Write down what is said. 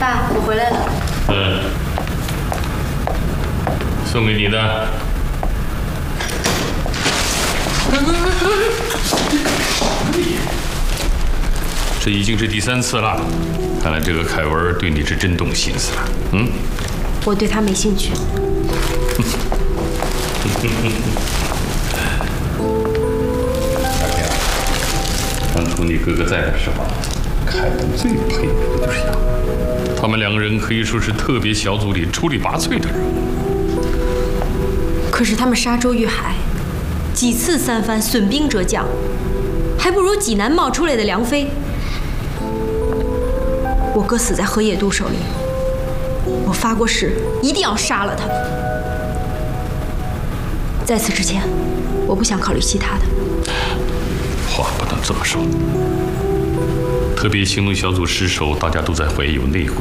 爸，我回来了。 送给你的。这已经是第3次了，看来这个凯文对你是真动心思了。 我对他没兴趣。 大天，当初你哥哥在的时候，凯文最佩服的就是他。他们2个人可以说是特别小组里出类拔萃的人物。 可是他们沙洲遇海，几次3番，损兵折将，还不如济南冒出来的梁飞。我哥死在河野渡手里，我发过誓，一定要杀了他。在此之前，我不想考虑其他的。 话不能这么说。特别行动小组失守，大家都在怀疑有内鬼。